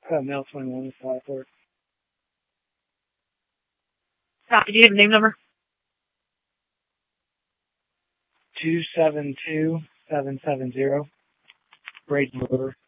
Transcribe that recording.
Male 21 is apply for it. Copy. Do you have a name number? 272770. Braden Motor.